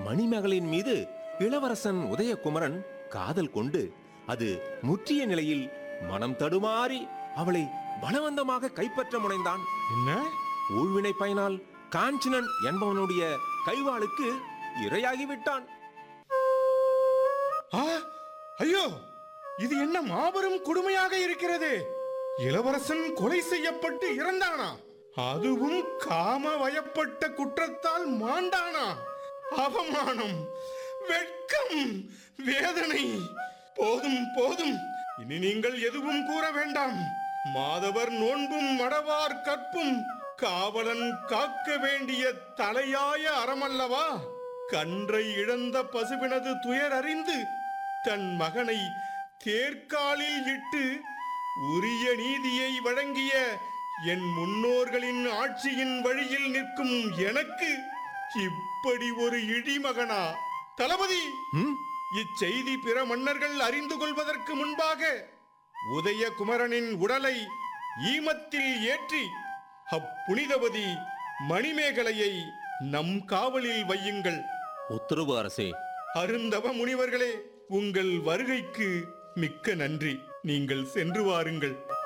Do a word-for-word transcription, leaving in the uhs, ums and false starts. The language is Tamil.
மணிமகளின் மீது இளவரசன் உதயகுமரன் காதல் கொண்டு அது முற்றிய நிலையில் மனம் தடுமாறி அவளை பலவந்தமாக கைப்பற்ற முனைந்தான். என்ன? ஊழ்வினை பயனால் காஞ்சனன் என்பவனுடைய கைவாளுக்கு இரையாகிவிட்டான். ஐயோ, இது என்ன மாபெரும் கொடுமையாக இருக்கிறது! இளவரசன் கொலை செய்யப்பட்டு இறந்தானா? அதுவும் காம வயப்பட்ட குற்றத்தால் மாண்டானா? அவமானம், வெட்கம், வேதனை! போதும் போதும், இனி நீங்கள் எதுவும் கூற வேண்டாம். மாதவர் நோன்பும் மடவார் கற்பும் காவலன் காக்க வேண்டிய தலையாய அறமல்லவா? கன்றை இழந்த பசுவினது துயர் அறிந்து தன் மகனை தேர்காலில் இட்டு உரிய நீதியை வழங்கிய என் முன்னோர்களின் ஆட்சியின் வழியில் நிற்கும் எனக்கு இப்படி ஒரு இழிமகனா? தளபதி, இச்செய்தி பிற மன்னர்கள் அறிந்து கொள்வதற்கு முன்பாக உதயகுமரனின் உடலை ஈமத்தில் ஏற்றி அப்புனிதவதி மணிமேகலையை நம் காவலில் வையுங்கள். உத்தரவு அரசே. அருந்தவ முனிவர்களே, உங்கள் வருகைக்கு மிக்க நன்றி. நீங்கள் சென்று வாருங்கள்.